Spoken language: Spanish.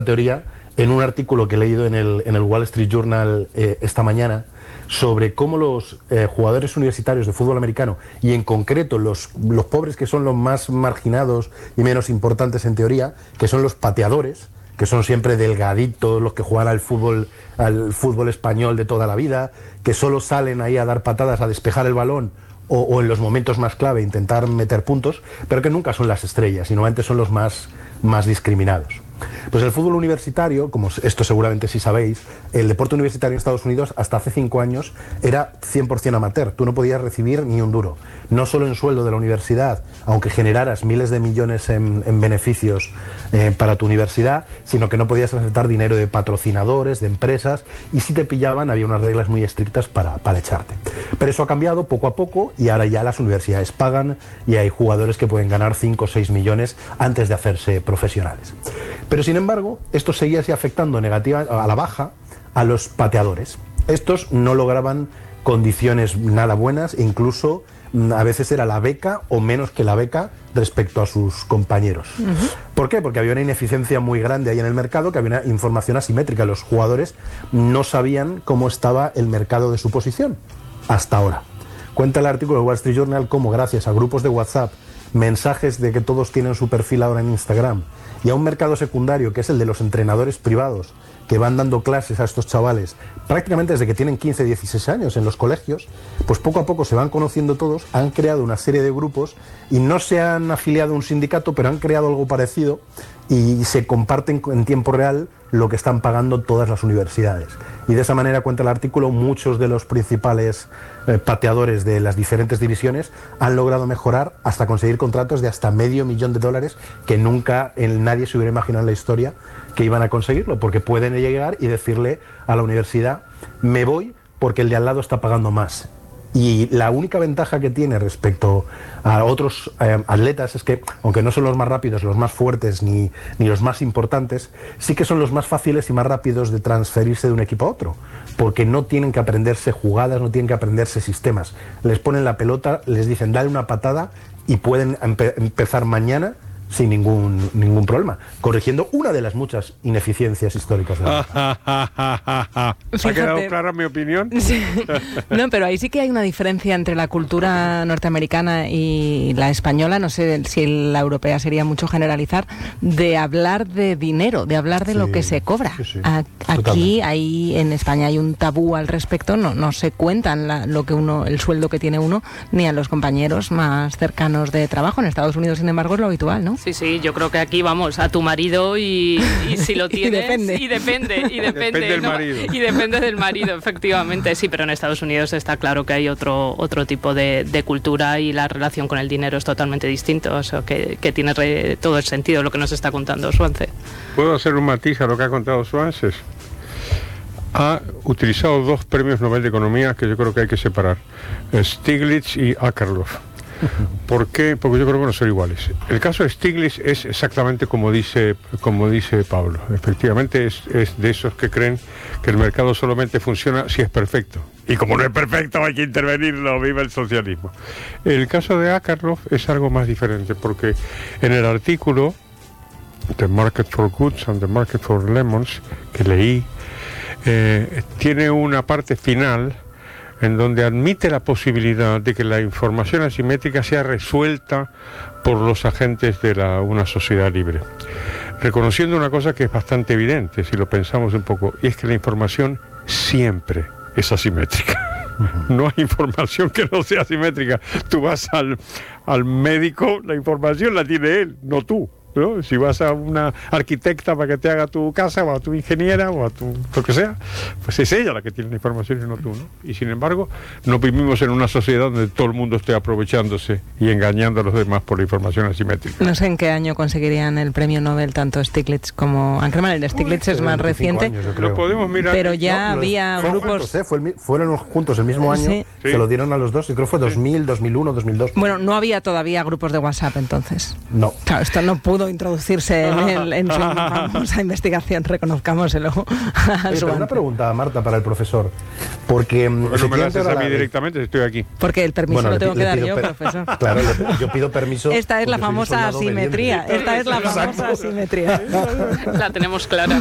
teoría en un artículo que he leído en el Wall Street Journal esta mañana sobre cómo los jugadores universitarios de fútbol americano, y en concreto los pobres, que son los más marginados y menos importantes en teoría, que son los pateadores, que son siempre delgaditos, los que juegan al fútbol español de toda la vida, que solo salen ahí a dar patadas, a despejar el balón o en los momentos más clave intentar meter puntos, pero que nunca son las estrellas y normalmente son los más discriminados. Pues el fútbol universitario, como esto seguramente sí sabéis, el deporte universitario en Estados Unidos hasta hace 5 años era 100% amateur. Tú no podías recibir ni un duro, no solo en sueldo de la universidad, aunque generaras miles de millones en beneficios para tu universidad, sino que no podías aceptar dinero de patrocinadores, de empresas, y si te pillaban había unas reglas muy estrictas para echarte. Pero eso ha cambiado poco a poco y ahora ya las universidades pagan y hay jugadores que pueden ganar 5 o 6 millones antes de hacerse profesionales. Pero sin embargo, esto seguía así afectando negativa a la baja a los pateadores. Estos no lograban condiciones nada buenas, incluso a veces era la beca o menos que la beca respecto a sus compañeros. ¿Por qué? Porque había una ineficiencia muy grande ahí en el mercado, que había una información asimétrica. Los jugadores no sabían cómo estaba el mercado de su posición hasta ahora. Cuenta el artículo del Wall Street Journal cómo, gracias a grupos de WhatsApp, mensajes de que todos tienen su perfil ahora en Instagram, y a un mercado secundario que es el de los entrenadores privados que van dando clases a estos chavales prácticamente desde que tienen 15, 16 años en los colegios, pues poco a poco se van conociendo todos, han creado una serie de grupos y no se han afiliado a un sindicato, pero han creado algo parecido y se comparten en tiempo real lo que están pagando todas las universidades. Y de esa manera, cuenta el artículo, muchos de los principales pateadores de las diferentes divisiones han logrado mejorar hasta conseguir contratos de hasta $500,000, que nunca nadie se hubiera imaginado en la historia que iban a conseguirlo, porque pueden llegar y decirle a la universidad: me voy porque el de al lado está pagando más. Y la única ventaja que tiene respecto a otros atletas es que, aunque no son los más rápidos, los más fuertes ni los más importantes, sí que son los más fáciles y más rápidos de transferirse de un equipo a otro, porque no tienen que aprenderse jugadas, no tienen que aprenderse sistemas. Les ponen la pelota, les dicen dale una patada y pueden empezar mañana sin ningún problema, corrigiendo una de las muchas ineficiencias históricas de la ¿Ha quedado clara mi opinión? Sí. No, pero ahí sí que hay una diferencia entre la cultura norteamericana y la española, no sé si la europea sería mucho generalizar, de hablar de dinero, de hablar de lo que se cobra. Sí. Aquí en España hay un tabú al respecto, no se cuentan el sueldo que tiene uno ni a los compañeros más cercanos de trabajo. En Estados Unidos, sin embargo, es lo habitual, ¿no? Sí, yo creo que aquí vamos a tu marido y si lo tienes y depende del marido. Y depende del marido, efectivamente, sí, pero en Estados Unidos está claro que hay otro tipo de cultura y la relación con el dinero es totalmente distinto, o sea, que tiene todo el sentido lo que nos está contando Swansea. ¿Puedo hacer un matiz a lo que ha contado Swansea? Ha utilizado 2 premios Nobel de Economía que yo creo que hay que separar: Stiglitz y Akerlof. ¿Por qué? Porque yo creo que no son iguales. El caso de Stiglitz es exactamente como dice Pablo. Efectivamente es de esos que creen que el mercado solamente funciona si es perfecto. Y como no es perfecto hay que intervenirlo, viva el socialismo. El caso de Akerlof es algo más diferente, porque en el artículo The Market for Goods and the Market for Lemons que leí, tiene una parte final en donde admite la posibilidad de que la información asimétrica sea resuelta por los agentes de una sociedad libre, reconociendo una cosa que es bastante evidente si lo pensamos un poco, y es que la información siempre es asimétrica. No hay información que no sea asimétrica. Tú vas al médico, la información la tiene él, no tú, ¿no? Si vas a una arquitecta para que te haga tu casa, o a tu ingeniera, o a tu lo que sea, pues es ella la que tiene la información y no tú, ¿no? Y sin embargo, no vivimos en una sociedad donde todo el mundo esté aprovechándose y engañando a los demás por la información asimétrica. No sé en qué año conseguirían el premio Nobel tanto Stiglitz como Ackerman. El de Stiglitz es más reciente, años, lo podemos mirar. pero ya había grupos... Fueron juntos el mismo año, Sí. se lo dieron a los dos, y creo que fue 2000, 2001, 2002. Bueno, no había todavía grupos de WhatsApp entonces. No. Claro, esto no pudo pudo introducirse en su famosa investigación, reconozcámoselo. Pero una pregunta, Marta, para el profesor. Porque no me lo haces a mí directamente, estoy aquí. Porque el permiso lo tengo que dar yo, profesor. Claro, yo pido permiso. Esta es la famosa asimetría. Esta es la famosa asimetría. La tenemos clara.